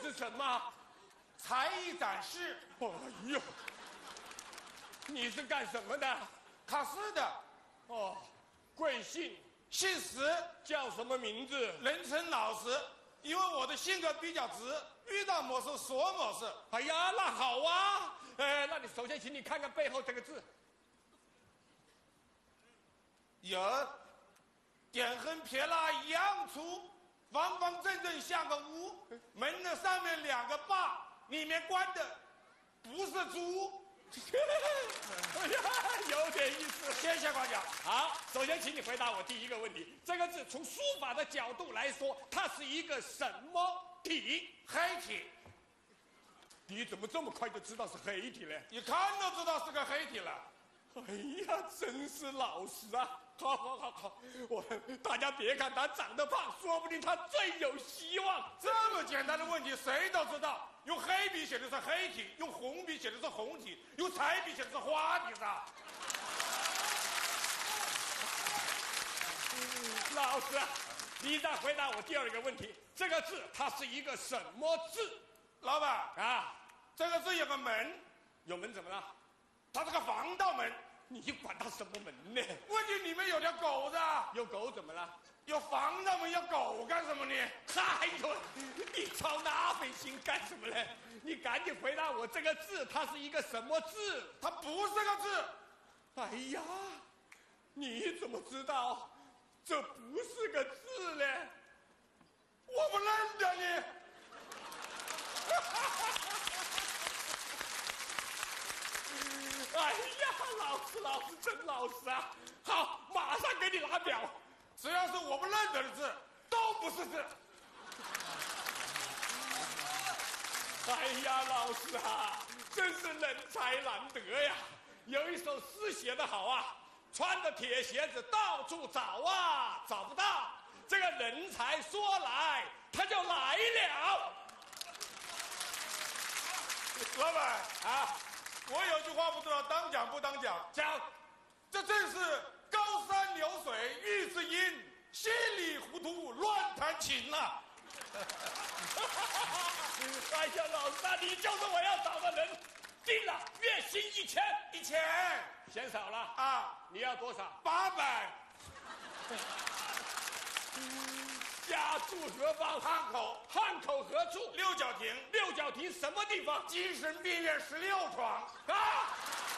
是什么？ 才艺展示。 哎呦，你是干什么的？ 考试的。 哦，贵姓？ 姓石， 叫什么名字？ 人称老石，因为我的性格比较直，遇到某事说某事。 哎呀，那好啊。那你首先请你看看背后这个字。 有，点横撇捺一样粗，方方正正像个屋，门的上面2个把，里面关的不是猪。 哎呀，有点意思。 谢谢夸奖。 好，首先请你回答我第一个问题。这个字从书法的角度来说，它是一个什么体？ 黑体。 你怎么这么快就知道是黑体呢？ 一看都知道是个黑体了。 哎呀，真是老实啊！好，大家别看他长得胖，说不定他最有希望。 这么简单的问题谁都知道，用黑笔写的是黑体，用红笔写的是红体，用彩笔写的是花体的。 老师，你再回答我第二个问题，这个字它是一个什么字？ 老板啊， 这个字有个门， 有门怎么了？ 它是个防盗门。 你管它什么门呢？ 问题里面有条狗的。 有狗怎么了？ 有防盗门，要狗干什么呢？ 哎呦，你操那份心干什么呢？你赶紧回答我，这个字它是一个什么字？ 它不是个字。 哎呀，你怎么知道这不是个字呢？ 我不认得你。 哎呀，老师真老实啊！好，马上给你拿表。 只要是我不认得的字，都不是字。 哎呀，老师啊，真是人才难得呀！有一首诗写得好啊，穿着铁鞋子到处找啊，找不到。这个人才说来，他就来了。 老板啊， 我有句话不知道当讲不当讲。 讲， 这正是高山流水遇知音，稀里糊涂乱弹琴啊。 哎呀，老师啊，你就是我要找的人。定了，月薪1000，嫌少了啊？ 你要多少 ？800。 家住何方？ 汉口。 汉口何处？ 六角亭。 六角亭什么地方？ 精神病院16床。 啊！